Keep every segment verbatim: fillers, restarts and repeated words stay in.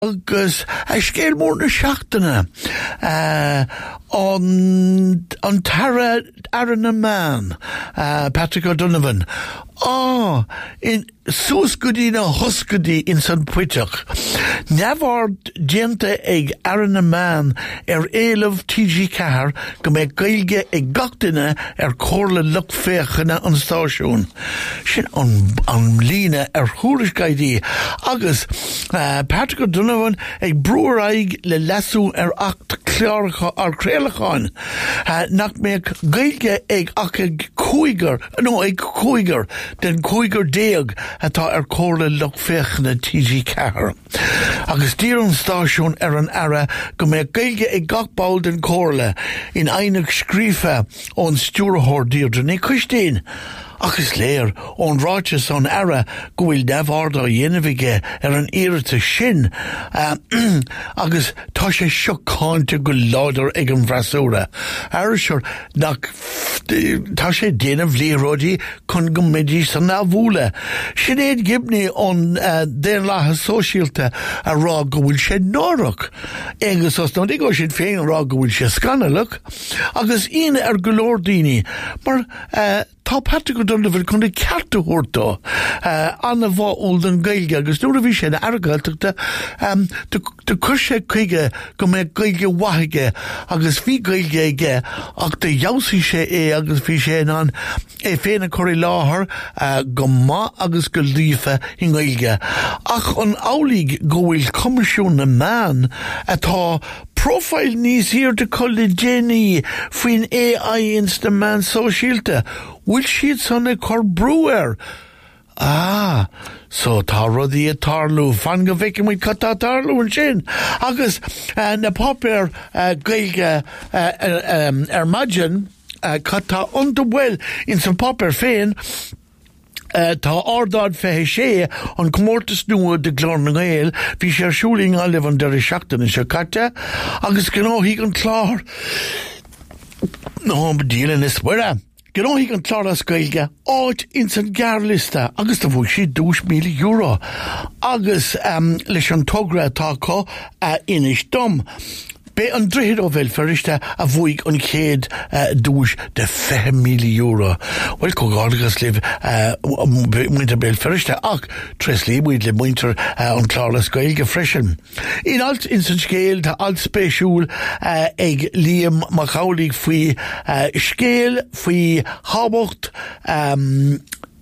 agus a scéal mór na seachtaine uh, on on Tara Aaron a man uh, Patrick O'Donovan oh in Soosgoody na Husgoody in San Puitach Never gente ag Aaron a man er éileh T G Cahar go mé gailge ag gachtaine er córla luc féchana an stáisiún sin an, an lína er thuairis gaidí agus uh, Patrick O'Donovan ag brúar aig le lasú ar acht clearcha ar créalacháin uh, nach méid gailge ag ach ag cúigar no ag cúigar den cúigar déag atá ar córla luc féchana T G Cahar agus dír an stáisiún ar an ara go mé gailge ag gachbáil den córla in einnig scrífa ón stúrthór dírdre ní cuistín agus léir ón ráite san ara go bhfuil neamhardá dhéanamhige ar an iarrta sin uh, agus tá sé seocáinte go láidir ag an bhrasúra ar seir nach tá sé déanamh líróidí chun go midí san nábhúla sin éad gibní ón uh, déan látha sóisialta a rá go bhfuil sé nárach agus os nó go sin féin rá go bhfuil sé scanalach agus ine ar go leor daoine mar uh, tá Patrick O'Donovan chun ag cearta thuirtá uh, anna bháil den gailge agus nuair a bhí sé na airgeilteachta um, de chuir sé chuige go mbeidh gailge wathige agus bhí gailge ige ach de jasaí sé é agus bhí sé an é féna choirí láthair uh, go maith agus go líofa in gailge ach an álaigh go bhfuil comisiún na man atá profile níos hir de colle déanaí faoin A I insta man sóisialta bhfuil siad sanna chur breúir Ah, so tá rudí a tarlú fan go bhfeice muid catá tarlú an sin agus uh, na popir uh, gailge uh, uh, um, ar maidin uh, catá ionta bhfuil in san popir féin Uh, tá ardáid fethe sé an comórtas nua de glár na gael bhí sé siúling a leh an deir seachtain se caite agus gnáthí an chlár nó bedílan is mura gnáthí an chlár as gailge áit in san gearlista agus tá bhfuil si dús míle euro agus um, leis an togra tá có uh, inis dom Be an dréad ó bhfuil ferrichte a bhuaig an chéad uh, dúis de feith míle euro. Well, có gádagus libh muinter béil ferrichte ach tres lí muid le muinter uh, an chláras gailge freisin. In alt in san scéal tá alt spéisiúil uh, ag líam machaulaigh faoi uh, scéal faoi hábocht um,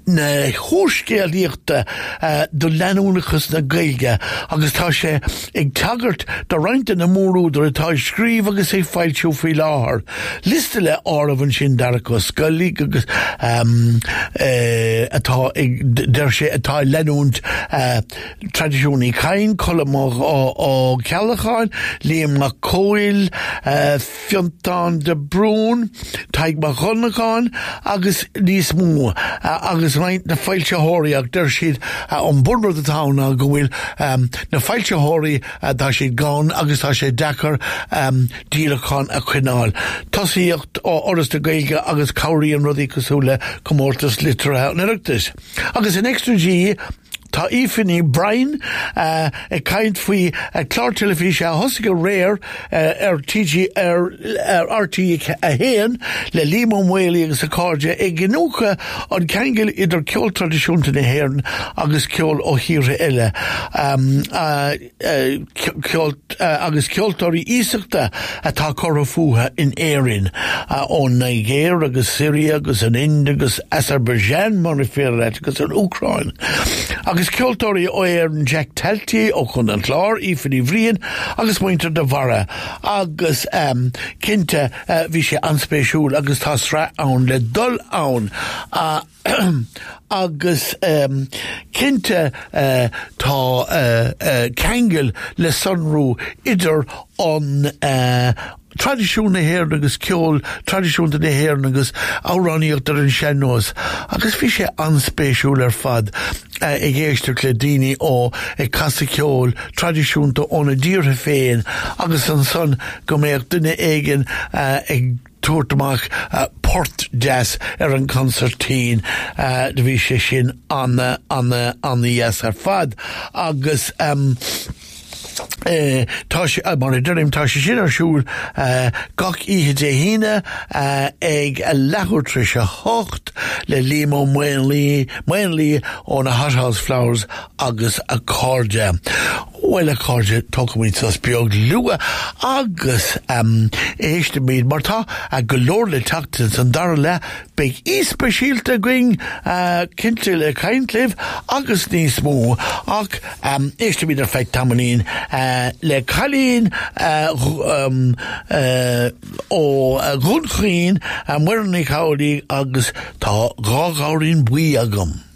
na hóscéalaíochta uh, do leanúnachas na gailge agus tá sé ag tagart do rointe na mórúdar atá scríb agus é fáilteú faoi láthair liste le áramhann sin darachas scoilíg agus um, uh, atá ag der sé atá leanúnt uh, tradiisiúnaí cain colamach ó, ó cealacháin líam na cóil uh, fiantán de brún taig mar chonacháin agus níos mú uh, agus Right, na fáilteóirí ag der siad uh, an burmar a tána go bhfuil um, na fáilteóirí uh, tá siad gán agus tá sé dechar um, dílachán a chuineáil. Tosíocht ó oras de gailge agus cabhraí an rudí cosúla comórtas litera na ruachtas. Agus in Extra G tá ífinní Brian uh, ag caint faoi uh, clár telefíse a thosaigh go réir uh, ar T G ar, ar R T é a héan le límó mhaolaí agus a cáde ag gnúcha an ceangail idir ceol tradiisiúnta na héan agus ceol ó híre eile um, uh, uh, ceol, uh, agus ceoltóirí ísachta atá chora fuatha in éireann uh, ón Niger agus Syria agus an Ind agus Azerbaijan mar féile agus an Ucrain agus ceoltóirí ó éireann Jack Talty ó chun an chlár ífaní bhríon agus muinter de bhara agus um, cinnte uh, bhí sé anspéisiúil agus tá sra ann le dul ann uh, agus um, cinnte uh, tá uh, uh, ceangail le sunrú idir an uh, tradiisiún na héir agus ceol tradiisiún na héir agus áráníocht ar an seanós agus bhí sé anspéisiúil ar fad uh, ag éisteach le daoine ó ag casa ceol tradiisiúnta óna díortha féin agus an son go mbeadh duine éigean uh, ag tuairteach uh, port jazz ar an concertín uh, de bhí sé sin an an an yes ar fad agus um, Uh, Tash, uh, mar dyrim Tash sin ar siŵr uh, gach ihe de hine uh, ag a lachur tris a hocht le limo mwenli mwenli on a hothouse flowers agus a cordia. Well a cordia tokumit sos biog lua agus um, eiste meid marta a galorle taktins an darla big ispecialte gwing uh, kintil a kaintliv agus nis mo ag um, eiste meid ar feit tamanin uh, le Colleen uh, um, uh, ó uh, Grundchrín a muirnig háí agus tá rágáirín buí agam.